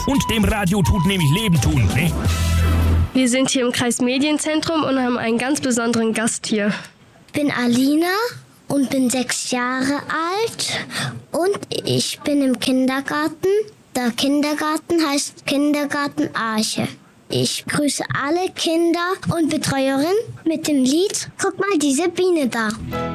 Und dem Radio tut nämlich Leben tun, ne? Wir sind hier im Kreismedienzentrum und haben einen ganz besonderen Gast hier. Ich bin Alina und bin 6 Jahre alt und ich bin im Kindergarten. Der Kindergarten heißt Kindergarten Arche. Ich grüße alle Kinder und Betreuerinnen mit dem Lied "Guck mal, diese Biene da".